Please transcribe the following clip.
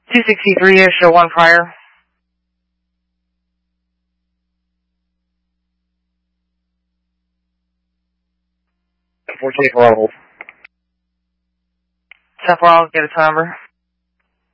263-ish, show 1 prior. 424 on hold. 10-4, I'll get a number.